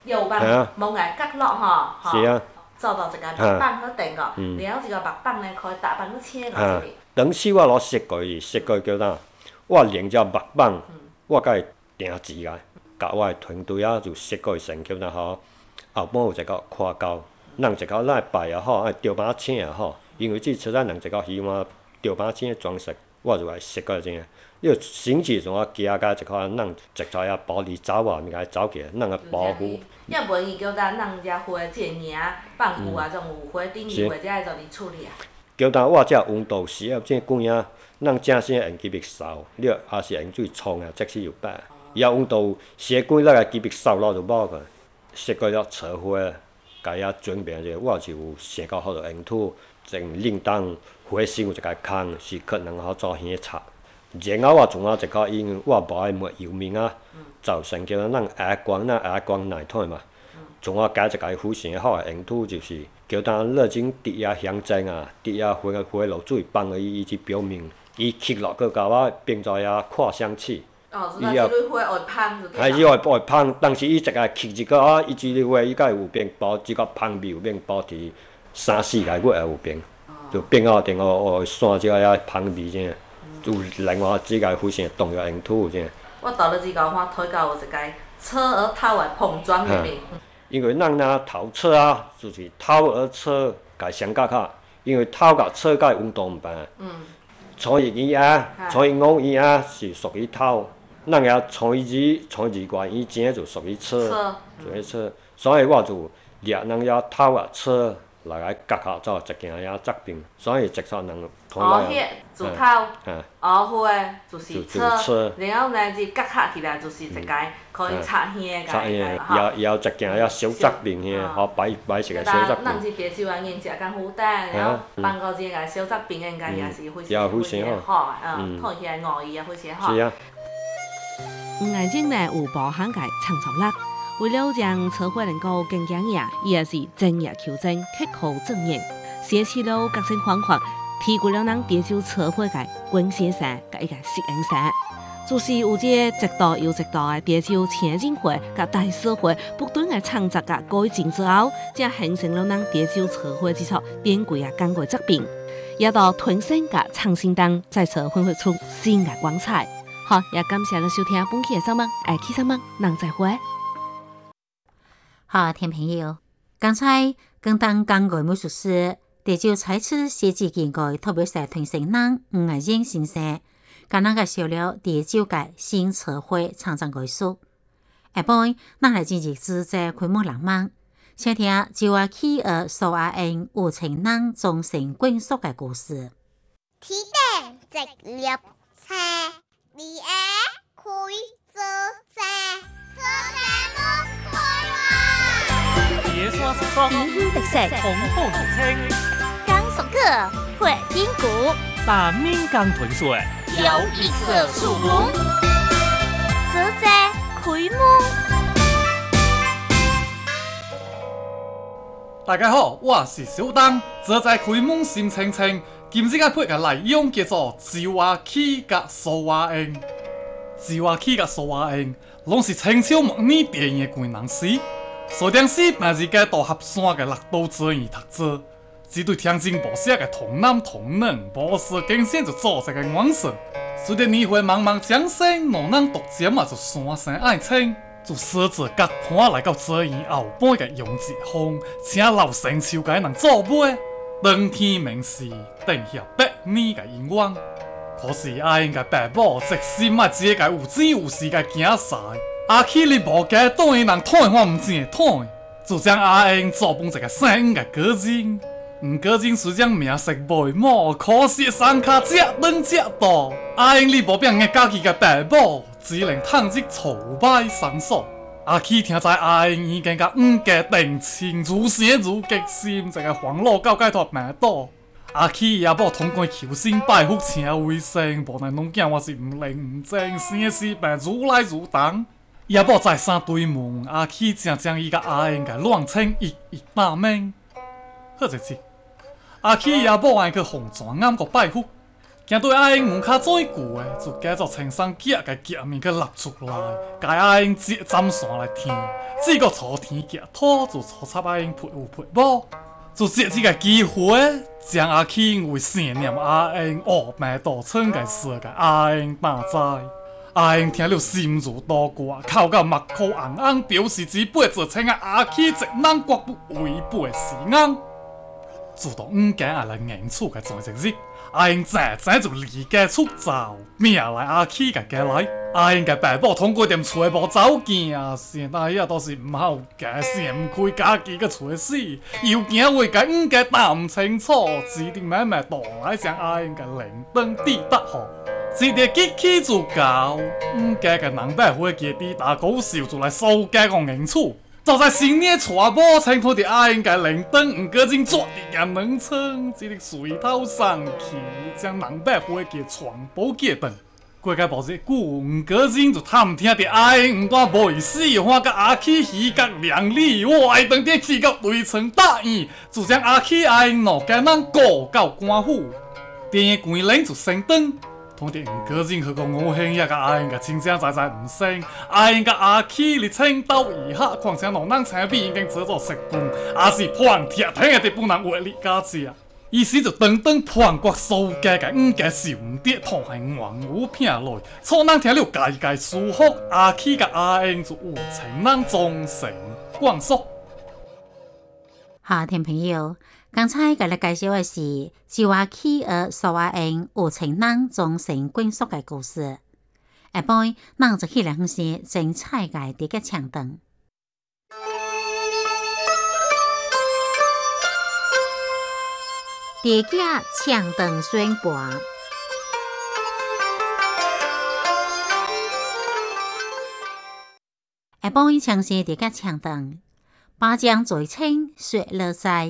有办冇挨角落吼， 是啊， 做到一个木板去顶个，然后一个木板呢可以打板去切个。 当时我攞设过伊，设过叫呾，我连只木板，我甲伊定字个，甲我诶团队啊就设过伊成叫呾吼，后半有一个看到，人一个咱会摆也好，爱吊板请也好，因为即车咱人一个希望吊板请装饰，我就来设过这个。你星期从我加甲一块，咱一材啊包伫走啊，咪甲伊走起来，咱个保护。 也袂伊叫咱人遮花即个名放牛啊，种有花顶伊或者会做伫处理啊。 叫呾我遮温度时啊，即管啊，咱正先用机密扫，你也是用水冲啊，即使有摆。伊啊温度时管咱个机密扫落就无个，设过了车花，家己啊准备者，我就有想到好多用土，种铃铛花身有一个空，是可能好做耳插。然后我从一个因为我无爱抹油面啊，造成叫咱下光内团嘛。从我加一个副线好诶用途就是叫咱热精滴啊香精啊，滴啊花露水放伫伊即表面，伊吸落去甲我变做啊扩香器。 伊啊，即花会芳就对啦。 伊会芳，但是伊一个吸一个啊，伊即个花伊甲有变包，即个芳味有变包伫3-4个月也有变，就变到定个散即个啊芳味这。有另外几个副线动药用途这。 我倒了几个我推到有一个车儿头的碰撞里面。 因为咱若头车啊，就是头儿车甲相隔较，因为头甲车甲温度毋同。除以二啊，除以5以啊是属于头，咱个除以2以前就属于车，属于车。所以我就掠咱遐头啊车来个夹下做一件遐疾病，所以直说人。 乌叶自头，乌花就是车，然后呢，只夹下起来就是一个可以擦耳个。 也一件遐小疾病遐，好摆一个小疾病。 咱是白手啊，用食甘负担，然后放到这个小疾病应该也是非常好啊，看起来外意也非常好。 是啊。 眼睛呢有包含个创造力，为了让车祸能够更加严，伊也是精益求精，刻苦钻研，写起了各种方法。提供了咱地球车祸嘅关键性，甲一个适应性，就是有这直道又直道嘅地球前进会甲大社会不断嘅创造甲改进之后，才形成了咱地球车祸之处典贵啊珍贵疾病，也到吞星甲创新当再次焕发出新嘅光彩。好，也感谢你收听本期嘅节目，爱去什么，人再会。 好，听朋友，刚才跟当讲过美术师。地球采取设计建构，特别是团成人吴爱英先生，甲咱介绍了地球界新车会创造艺术。下晡，咱来进行自在开幕浪漫，请听就话企鹅苏阿英有情人终成眷属嘅故事。 天顶直立车，你爱开做车，做车不开啦！ 野山石霜， 皮肤特色， 红后土青。 刚熟客，会筋骨， 把面刚豚水， 有一色树木，泽在开幕。 大家好，我是小东，泽在开幕心清清。今日个配个内容叫做芝华起甲苏华英。芝华起甲苏华英，拢是清朝末年电影的贵人士。所当时平日个大合山嘅六道做院读书。只对天津报社嘅童男童女，报社经线就做一个往事。随着年岁茫茫江山，老人独占嘛就山山爱情，就设置各盘来到这院后半嘅杨志峰，请老成秋嘅人做媒。当天明示定下8年嘅愿望，可是阿英嘅爸母即使嘛只个有钱有势嘅囝婿，阿起你无家当伊人讨我唔正讨，就将阿英做帮一个生嘅个人。毋过真是将名色袂满，可惜山卡只长只大。阿英你无变个家己个爸母，只能趁日挫败上手。阿起听在阿英已经甲五家定亲，如血如激心，一个黄路到解脱命倒。阿起也无通过求神拜佛请为圣，无奈拢惊我是毋灵毋正，生死病愈来愈重。也无再三对问，阿起正将伊甲阿英个乱称一大名。好日子。阿起也某爱去红泉庵个拜佛， 行对阿英门骹最久的，就叫做青山架，甲架面佮落出来，甲阿英接斩线来天，只个朝天架土，就朝插阿英配有配某，就借这个机会，将阿去因为想念阿英，恶命道村甲说甲阿英打在。阿英听了心如刀割，哭到目眶红红，表示只背做请阿去一人绝不违背誓言。自从5家也来演出嘅在一日，阿英早就离家出走，命来阿去甲家来。阿英甲爸母通过点找无走行，现在也都是唔好家，想唔开家己个找死，又惊为甲5家打唔清楚，指定慢慢倒来将阿英甲铃铛抵达好。一日机器就到，5家嘅人带回家抵达高烧就来收家个演出。就在新年娶某亲拖伫阿英甲铃铛，唔过真抓伫个两层，一日水头上去，将人带回家全部寄断。过个无一久，唔过真就探听着阿英唔但无意死，看甲阿去鱼角两里外，当天去到围城大院，就将阿去阿英两家人告到官府，电关铃就升灯。通电唔过任何个五兄也甲阿英甲亲情在唔生，阿英甲阿去哩青岛以下，况且两人青比已经做做习惯，也是判铁听的不能为你家食。于是就等判决苏家甲5家受唔得，痛系冤无拼来，错人听了家家舒服，阿去甲阿英就有情人终成眷属。 好，听朋友。刚才甲你介绍的是周阿去和苏阿英有情人终成眷属的故事。下晡，咱就去来分析精彩的这个唱段。第个唱段宣判。下晡，详细这个唱段，巴江最清雪落在。